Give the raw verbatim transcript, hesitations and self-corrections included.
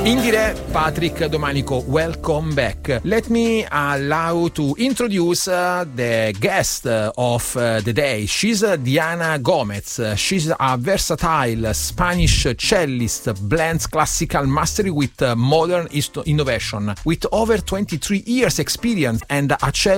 Indire Patrick Domanico, welcome back. Let me allow to introduce uh, the guest uh, of uh, the day. She's uh, Diana Gomez. Uh, she's a versatile Spanish cellist, blends classical mastery with uh, modern ist- innovation. With over twenty-three years experience and a cello